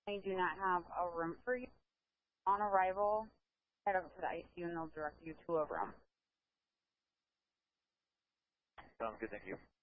I do not have a room for you. On arrival, head up to the ICU and they'll direct you to a room. Sounds good, thank you.